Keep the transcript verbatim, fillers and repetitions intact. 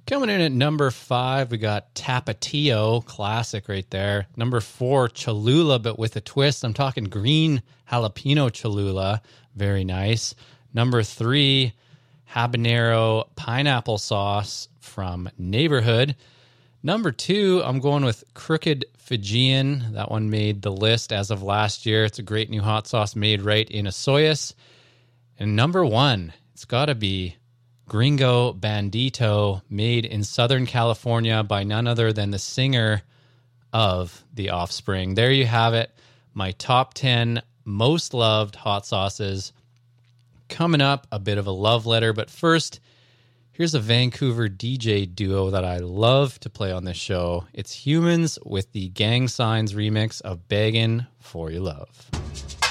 Coming in at number five, we got Tapatio, classic right there. Number four, Cholula, but with a twist. I'm talking green jalapeno Cholula. Very nice. Number three, habanero pineapple sauce from Neighborhood. Number two, I'm going with Crooked Fijian. That one made the list as of last year. It's a great new hot sauce made right in Osoyoos. And number one, it's got to be Gringo Bandito, made in Southern California by none other than the singer of The Offspring. There you have it. My top ten most loved hot sauces. Coming up, a bit of a love letter. But first, here's a Vancouver D J duo that I love to play on this show. It's Humans with the Gang Signs remix of Beggin' For Your Love.